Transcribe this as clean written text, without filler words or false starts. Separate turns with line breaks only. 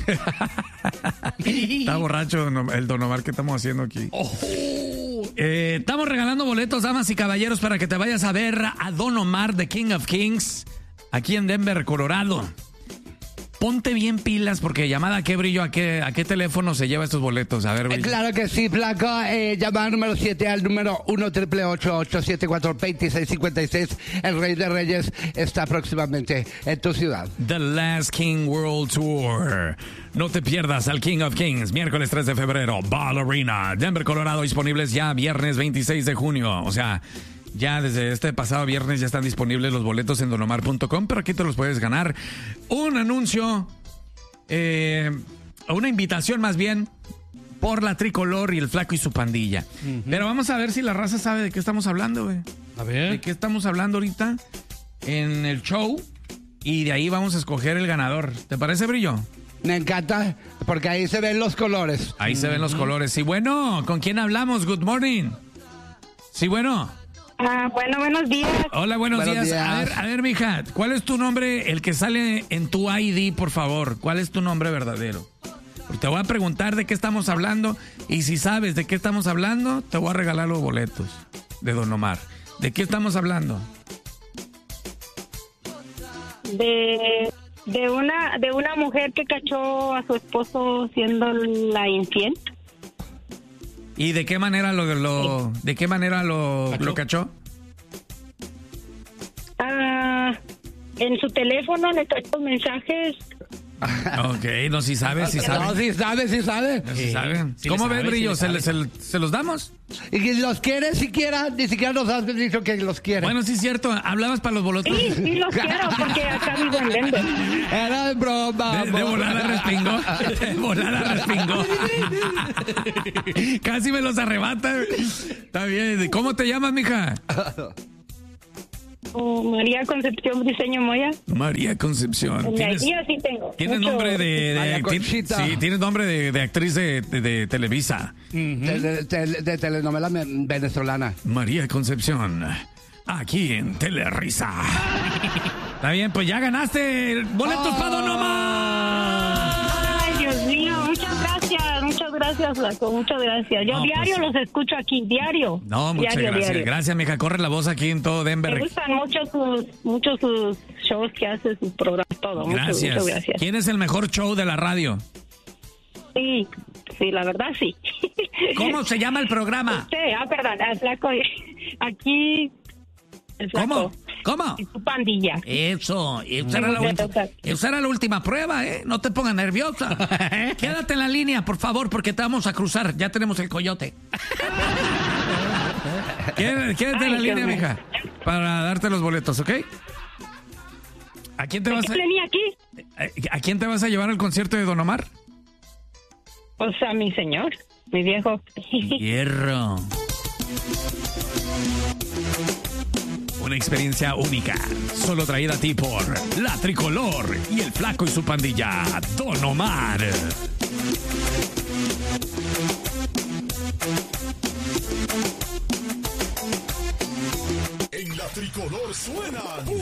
Está borracho el Don Omar que estamos haciendo aquí. Estamos regalando boletos, damas y caballeros, para que te vayas a ver a Don Omar, The King of Kings, aquí en Denver, Colorado. Ponte bien pilas, porque llamada a qué brillo, a qué teléfono se lleva estos boletos. A ver, brillo.
Claro que sí, Flaco. Llamada número 7 al número 1-888-874-2656. El Rey de Reyes está próximamente en tu ciudad.
The Last King World Tour. No te pierdas al King of Kings, miércoles 3 de febrero, Ball Arena, Denver, Colorado, disponibles ya viernes 26 de junio. O sea, ya desde este pasado viernes ya están disponibles los boletos en donomar.com, pero aquí te los puedes ganar. Un anuncio, una invitación más bien, por la Tricolor y el Flaco y su pandilla. Pero vamos a ver si la raza sabe de qué estamos hablando, güey.
A ver.
De qué estamos hablando ahorita en el show, y de ahí vamos a escoger el ganador. ¿Te parece, Brillo?
Me encanta, porque ahí se ven los colores.
Ahí se ven los colores. Sí, bueno, ¿con quién hablamos? Good morning. Sí, bueno.
Bueno, buenos días.
Hola, buenos días.
días.
A ver, mija, ¿cuál es tu nombre, el que sale en tu ID, por favor? ¿Cuál es tu nombre verdadero? Porque te voy a preguntar de qué estamos hablando, y si sabes de qué estamos hablando, te voy a regalar los boletos de Don Omar. ¿De qué estamos hablando?
De una mujer que cachó a su esposo siendo la infiel.
¿Y de qué manera lo cachó?
En su teléfono le cachó mensajes.
Ok, no, si sabe, si sabe.
No, sí sabe.
Sí sabe.
Sí
¿Cómo
le
ves,
sabe,
Brillo?
sí le
¿Se los damos?
Y que los quiere siquiera, ni siquiera nos has dicho que los quiere.
Bueno, sí es cierto. Hablabas para los boletos.
Sí, los quiero porque acá vivo en Denver.
Era de broma.
De volada respingó. De volada respingó. Casi me los arrebata. Está bien. ¿Cómo te llamas, mija?
María Concepción Briceño Moya.
María Concepción.
En mi ID sí tengo.
¿Tienes nombre de
María
actriz?
Conchita.
Sí, tienes nombre de actriz de Televisa.
De telenovela venezolana.
María Concepción. Aquí en Telerisa. Está bien, pues ya ganaste boletos para Don Omar.
Ay, Dios mío, muchas gracias, Flaco, muchas gracias. Yo
No,
diario
pues,
los escucho aquí, diario.
No, muchas
Diario,
gracias.
diario.
Gracias, mija. Corre la voz aquí en todo Denver.
Me gustan mucho sus shows que hace, sus programas, todo.
Gracias.
Muchas gracias.
¿Quién es el mejor show de la radio?
Sí, la verdad sí.
¿Cómo se llama el programa?
Sí, perdón, el Flaco. Aquí, el Flaco.
¿Cómo?
Y su pandilla.
Esa era la última prueba, ¿eh? No te pongas nerviosa. Quédate en la línea, por favor, porque te vamos a cruzar. Ya tenemos el coyote. Quédate en la línea, mija, para darte los boletos, ¿ok? ¿A quién te vas ¿A quién te vas a llevar al concierto de Don Omar?
Pues a mi señor, mi viejo.
Hierro. Una experiencia única, solo traída a ti por La Tricolor y el Flaco y su pandilla, Don Omar.
En La Tricolor suenan